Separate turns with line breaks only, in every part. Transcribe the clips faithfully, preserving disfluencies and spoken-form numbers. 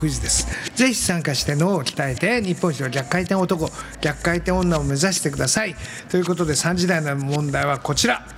クイズです。ぜひ参加して脳を鍛えて日本一の逆回転男、逆回転女を目指してください。ということでさんじ台の問題はこちら。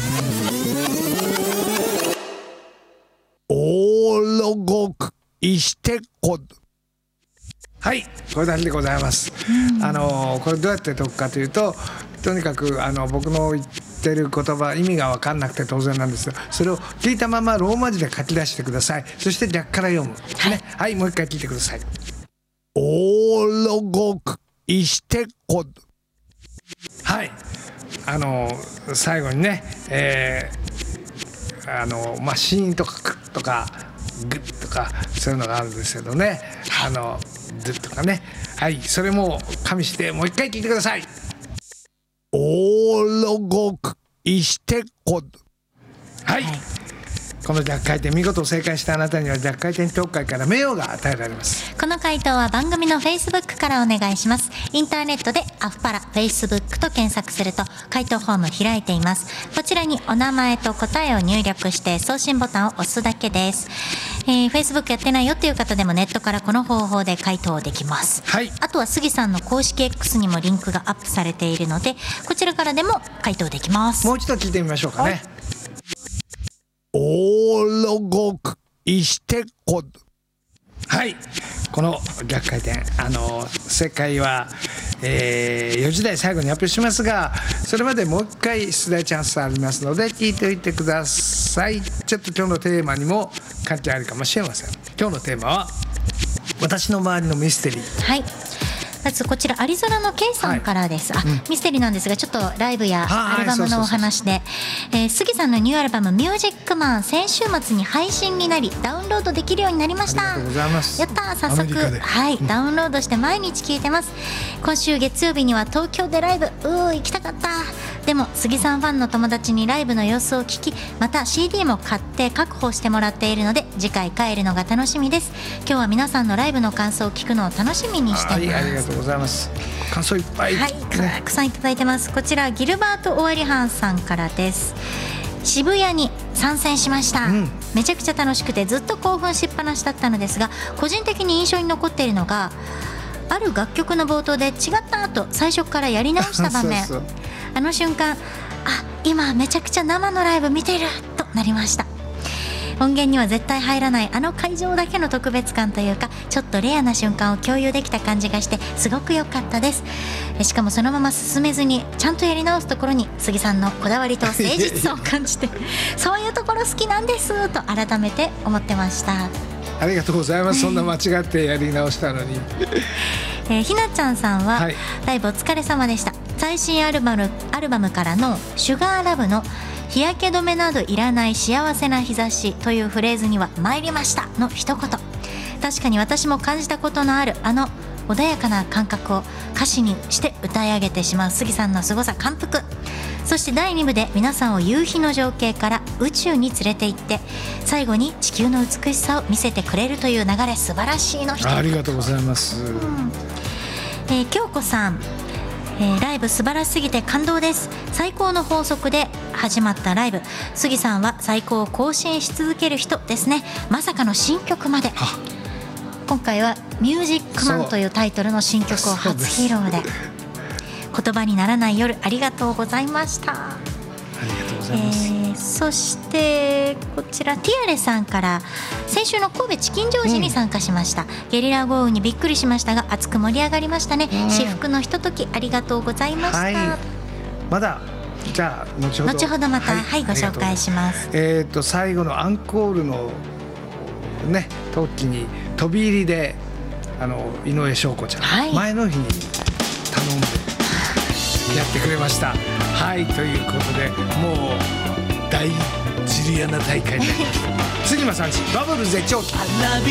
オーロゴクイシテコ。はい、これだけでございます。あのこれどうやって解くかというと、とにかくあの僕の言ってる言葉意味が分かんなくて当然なんですが、それを聞いたままローマ字で書き出してください。そして逆から読む、はいね、はい、もう一回聞いてください。オーロゴクイシテコ。はい、あの最後にね、えー、あのまあシーンとかクッとかグッとかそういうのがあるんですけどね、あのドゥとかね、はい、それも加味してもう一回聞いてください。オーロゴクイシテコ。はい、はい、この逆回転見事正解したあなたには逆回転協会から名誉が与えられます。
この回答は番組の Facebook からお願いします。インターネットでアフパラ Facebook と検索すると回答フォーム開いています。こちらにお名前と答えを入力して送信ボタンを押すだけです。えー、Facebook やってないよっていう方でもネットからこの方法で回答できます。
はい、
あとは杉さんの公式 X にもリンクがアップされているので、こちらからでも回答できます。
もう一度聞いてみましょうかね。オーロゴクイシテコ。はい、この逆回転、あの正解は、えー、よじ台最後に発表しますが、それまでもう一回出題チャンスありますので聞いておいてください。ちょっと今日のテーマにも関係あるかもしれません。今日のテーマは私の周りのミステリー。
はい、まずこちらアリゾナの K さんからです。はい、あ、うん、ミステリーなんですが、ちょっとライブやアルバムのお話で、杉さんのニューアルバムミュージックマン先週末に配信になりダウンロードできるようになりました。
ありがとうございます。
やったー、早速、はい、うん、ダウンロードして毎日聴いてます。今週月曜日には東京でライブ、うー行きたかった。でも杉さんファンの友達にライブの様子を聞き、また シーディー も買って確保してもらっているので次回帰るのが楽しみです。今日は皆さんのライブの感想を聞くのを楽しみにしています。
ありがとうございます。感想いっぱい、
はい、たくさんいただいてます。こちらギルバート・オワリハンさんからです。渋谷に参戦しました、うん、めちゃくちゃ楽しくてずっと興奮しっぱなしだったのですが、個人的に印象に残っているのがある楽曲の冒頭で違ったと最初からやり直した場面。そうそう、あの瞬間、あ、今めちゃくちゃ生のライブ見てるとなりました。音源には絶対入らないあの会場だけの特別感というか、ちょっとレアな瞬間を共有できた感じがしてすごく良かったです。しかもそのまま進めずにちゃんとやり直すところに杉さんのこだわりと誠実さを感じてそういうところ好きなんですと改めて思ってました。
ありがとうございます。そんな間違ってやり直したのに
えー、ひなちゃんさんは、はい、ライブお疲れ様でした。最新アルバム、アルバムからのシュガーラブの日焼け止めなどいらない幸せな日差しというフレーズには参りましたの一言。確かに私も感じたことのあるあの穏やかな感覚を歌詞にして歌い上げてしまう杉さんの凄さ感服。そしてだいに部で皆さんを夕日の情景から宇宙に連れて行って最後に地球の美しさを見せてくれるという流れ、素晴らしいの一言。
ありがとうございます、うん。
えー、京子さん、えー、ライブ素晴らしすぎて感動です。最高の法則で始まったライブ、杉さんは最高を更新し続ける人ですね。まさかの新曲まで。今回はミュージックマンというタイトルの新曲を初披露で、言葉にならない夜、ありがとうございました。
ありがとうございます、え
ー、そしてこちらティアレさんから、先週の神戸チキンジョージに参加しました、うん、ゲリラ豪雨にびっくりしましたが熱く盛り上がりましたね、うん、至福のひとときありがとうございました、はい、
まだじゃあ後ほど
後ほどまた、はいはい、ご紹介します。
えー、と最後のアンコールのね時に飛び入りであの井上翔子ちゃん、はい、前の日に頼んでやってくれました。はい、ということでもう大ジュリアナ大会になりました。杉間さんちバブル絶頂期。